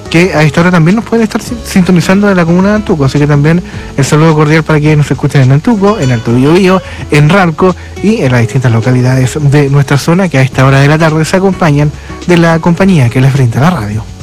que a esta hora también nos pueden estar sintonizando de la comuna de Antuco, así que también el saludo cordial para quienes nos escuchen en Antuco, en Alto Biobío, en Ralco y en las distintas localidades de nuestra zona que a esta hora de la tarde se acompañan de la compañía que les brinda la radio.